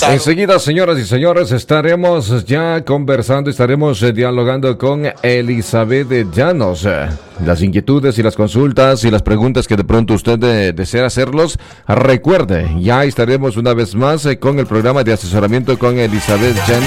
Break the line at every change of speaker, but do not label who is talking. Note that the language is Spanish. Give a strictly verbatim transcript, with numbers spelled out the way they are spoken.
Enseguida, señoras y señores, estaremos ya conversando, estaremos eh, dialogando con Elizabeth Llanos. Eh, las inquietudes y las consultas y las preguntas que de pronto usted de, desea hacerlos, recuerde, ya estaremos una vez más eh, con el programa de asesoramiento con Elizabeth Llanos.